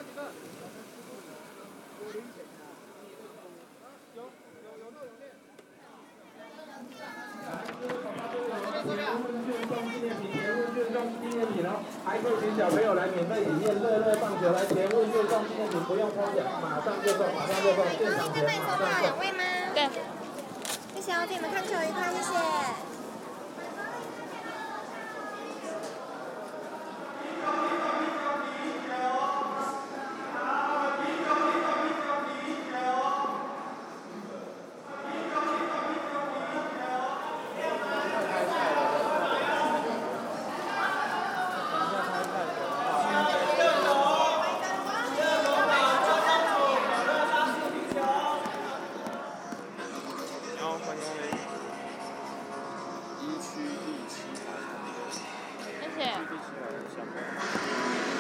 还可以请小朋友来免费体验乐乐棒球，来填问卷送纪念品，不用抽奖，马上就送，马上就送，现场填，马上送。 2位吗？ 对。 谢谢哦，祝你们看球愉快，谢谢。 谢谢。